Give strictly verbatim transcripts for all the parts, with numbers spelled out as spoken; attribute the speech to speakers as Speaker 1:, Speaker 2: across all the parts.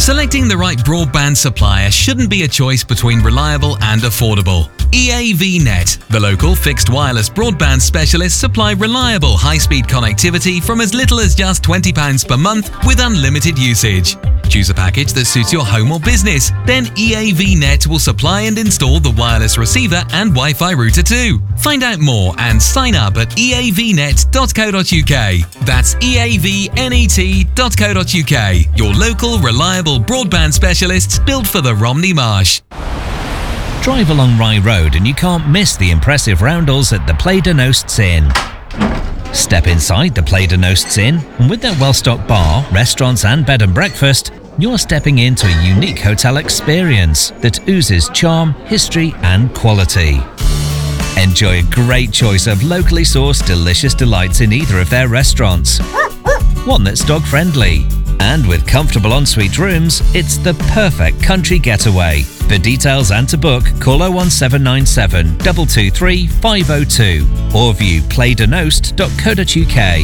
Speaker 1: Selecting the right broadband supplier shouldn't be a choice between reliable and affordable. E A V Net, the local fixed wireless broadband specialists, supply reliable high-speed connectivity from as little as just twenty pounds per month with unlimited usage. Choose a package that suits your home or business. Then E A V Net will supply and install the wireless receiver and Wi-Fi router too. Find out more and sign up at e a v net dot co dot u k. That's e a v net dot co dot u k. Your local reliable broadband specialists built for the Romney Marsh.
Speaker 2: Drive along Rye Road and you can't miss the impressive roundels at the Play de Nosts Inn. Step inside the Play de Nosts Inn, and with their well-stocked bar, restaurants and bed and breakfast, you're stepping into a unique hotel experience that oozes charm, history and quality. Enjoy a great choice of locally sourced delicious delights in either of their restaurants. One that's dog-friendly. And with comfortable ensuite rooms, it's the perfect country getaway. For details and to book, call oh one seven nine seven, two two three, five oh two or view play de nost dot co dot u k.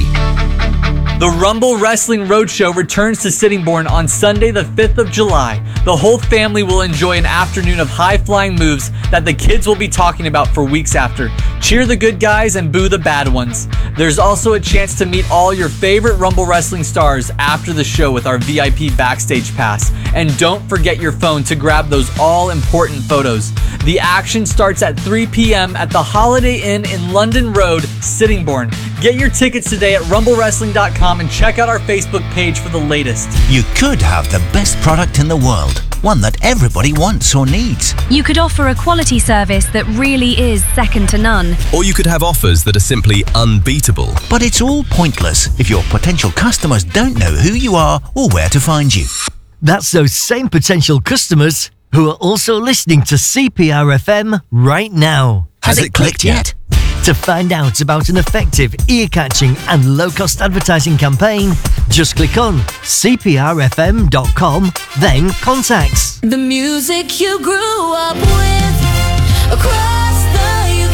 Speaker 3: The Rumble Wrestling Roadshow returns to Sittingbourne on Sunday the fifth of July. The whole family will enjoy an afternoon of high-flying moves that the kids will be talking about for weeks after. Cheer the good guys and boo the bad ones. There's also a chance to meet all your favorite Rumble Wrestling stars after the show with our V I P backstage pass. And don't forget your phone to grab those all-important photos. The action starts at three p.m. at the Holiday Inn in London Road, Sittingbourne. Get your tickets today at rumble wrestling dot com and check out our Facebook page for the latest.
Speaker 4: You could have the best product in the world, one that everybody wants or needs.
Speaker 5: You could offer a quality service that really is second to none.
Speaker 6: Or you could have offers that are simply unbeatable.
Speaker 4: But it's all pointless if your potential customers don't know who you are or where to find you.
Speaker 7: That's those same potential customers who are also listening to C P R F M right now.
Speaker 4: Has, Has it clicked yet?
Speaker 7: To find out about an effective, ear-catching and low-cost advertising campaign, just click on c p r f m dot com, then contacts.
Speaker 8: The music you grew up with across the U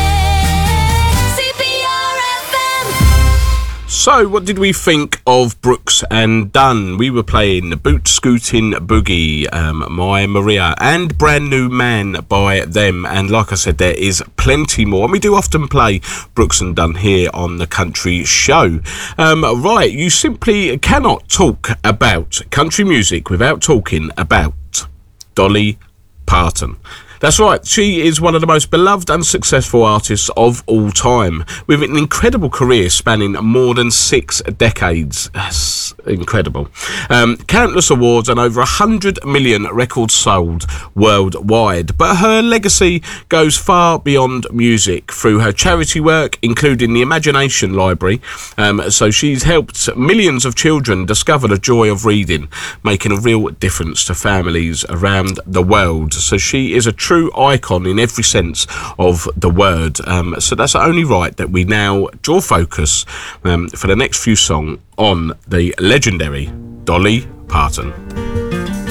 Speaker 8: K. C P R F M.
Speaker 9: So, what did we think of Brooks and Dunn? We were playing Boot Scootin' Boogie, um, My Maria, and Brand New Man by them. And like I said, there is plenty more. And we do often play Brooks and Dunn here on the Country Show. Um, right, you simply cannot talk about country music without talking about Dolly Parton. That's right, she is one of the most beloved and successful artists of all time, with an incredible career spanning more than six decades. That's incredible. Um, countless awards and over one hundred million records sold worldwide. But her legacy goes far beyond music through her charity work, including the Imagination Library. Um, so she's helped millions of children discover the joy of reading, making a real difference to families around the world. So she is a true True icon in every sense of the word. Um, so that's only right that we now draw focus um, for the next few songs on the legendary Dolly Parton.